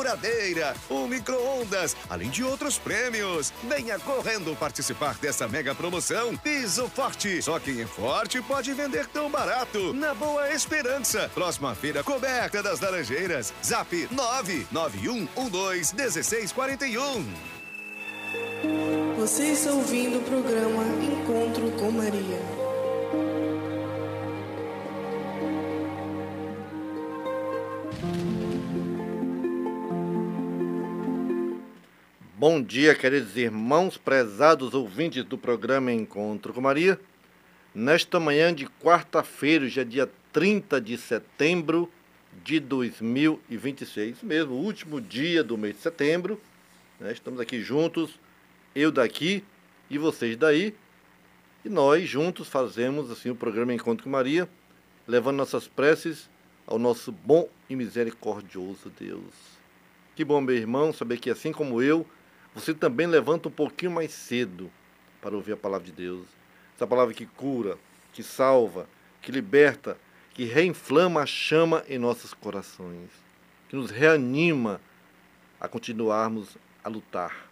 furadeira, um micro-ondas, além de outros prêmios. Venha correndo participar dessa mega promoção Piso Forte. Só quem é forte pode vender tão barato. Na Boa Esperança, próxima feira coberta das Laranjeiras. Zap 991121641. Você está ouvindo o programa Encontro com Maria. Bom dia, queridos irmãos, prezados ouvintes do programa Encontro com Maria. Nesta manhã de quarta-feira, já dia 30 de setembro de 2026, mesmo último dia do mês de setembro, né? Estamos aqui juntos, eu daqui e vocês daí, e nós juntos fazemos assim o programa Encontro com Maria, levando nossas preces ao nosso bom e misericordioso Deus. Que bom, meu irmão, saber que assim como eu, você também levanta um pouquinho mais cedo para ouvir a palavra de Deus. Essa palavra que cura, que salva, que liberta, que reinflama a chama em nossos corações, que nos reanima a continuarmos a lutar.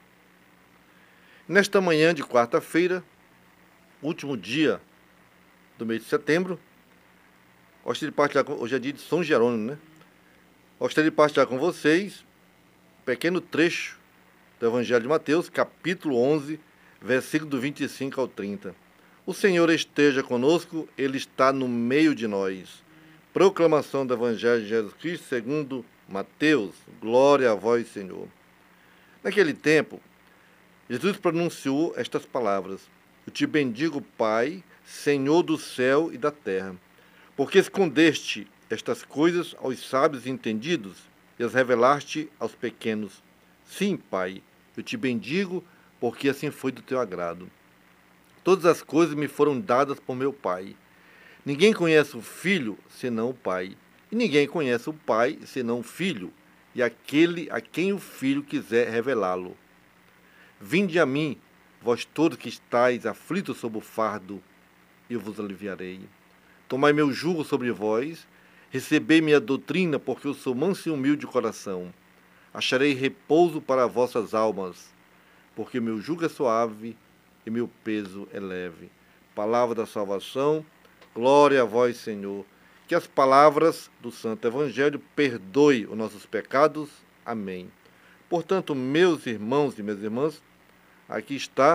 Nesta manhã de quarta-feira, último dia do mês de setembro, gostaria de partilhar, hoje é dia de São Jerônimo, né? Gostaria de partilhar com vocês um pequeno trecho do Evangelho de Mateus, capítulo 11, versículo do 25 ao 30. O Senhor esteja conosco, Ele está no meio de nós. Proclamação do Evangelho de Jesus Cristo segundo Mateus. Glória a vós, Senhor. Naquele tempo, Jesus pronunciou estas palavras: Eu te bendigo, Pai, Senhor do céu e da terra, porque escondeste estas coisas aos sábios e entendidos e as revelaste aos pequenos. Sim, Pai, eu te bendigo, porque assim foi do teu agrado. Todas as coisas me foram dadas por meu Pai. Ninguém conhece o Filho, senão o Pai. E ninguém conhece o Pai, senão o Filho, e aquele a quem o Filho quiser revelá-lo. Vinde a mim, vós todos que estáis aflitos sob o fardo, e eu vos aliviarei. Tomai meu jugo sobre vós, recebei minha doutrina, porque eu sou manso e humilde de coração. Acharei repouso para vossas almas, porque meu jugo é suave e meu peso é leve. Palavra da salvação, glória a vós, Senhor. Que as palavras do Santo Evangelho perdoem os nossos pecados. Amém. Portanto, meus irmãos e minhas irmãs, aqui está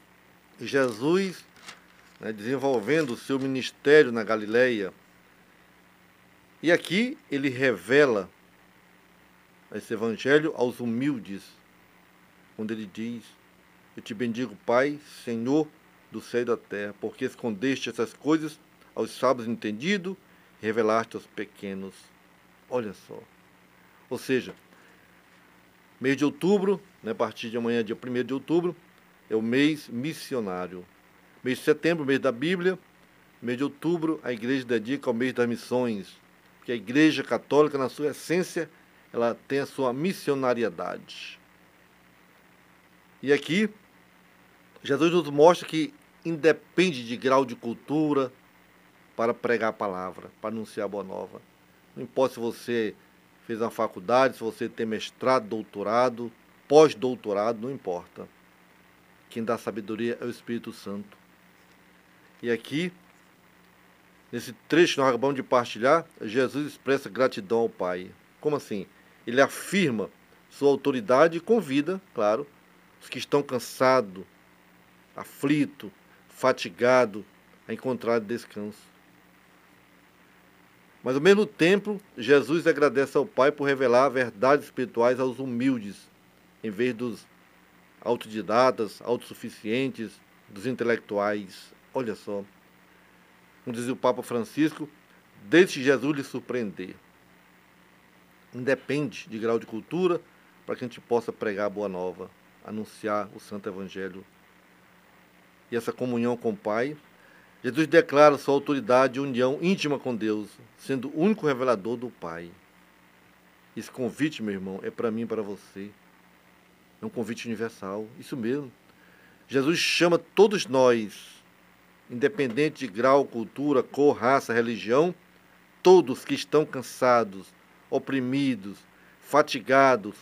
Jesus, né, desenvolvendo o seu ministério na Galileia. E aqui ele revela esse evangelho aos humildes, quando ele diz: Eu te bendigo, Pai, Senhor do céu e da terra, porque escondeste essas coisas aos sábios entendidos e revelaste aos pequenos. Olha só. Ou seja, mês de outubro, né, a partir de amanhã, dia 1º de outubro, é o mês missionário. Mês de setembro, mês da Bíblia. Mês de outubro, a igreja dedica ao mês das missões, porque a igreja católica, na sua essência, ela tem a sua missionariedade. E aqui, Jesus nos mostra que independe de grau de cultura para pregar a palavra, para anunciar a boa nova. Não importa se você fez uma faculdade, se você tem mestrado, doutorado, pós-doutorado, não importa. Quem dá sabedoria é o Espírito Santo. E aqui, nesse trecho que nós acabamos de partilhar, Jesus expressa gratidão ao Pai. Como assim? Ele afirma sua autoridade e convida, claro, os que estão cansados, aflitos, fatigados, a encontrar descanso. Mas ao mesmo tempo, Jesus agradece ao Pai por revelar verdades espirituais aos humildes, em vez dos autodidatas, autossuficientes, dos intelectuais. Olha só. Como dizia o Papa Francisco, deixe Jesus lhe surpreender. Independe de grau de cultura para que a gente possa pregar a boa nova, anunciar o Santo Evangelho. E essa comunhão com o Pai, Jesus declara sua autoridade e união íntima com Deus, sendo o único revelador do Pai. Esse convite, meu irmão, é para mim e para você. É um convite universal, isso mesmo. Jesus chama todos nós, independente de grau, cultura, cor, raça, religião, todos que estão cansados, oprimidos, fatigados,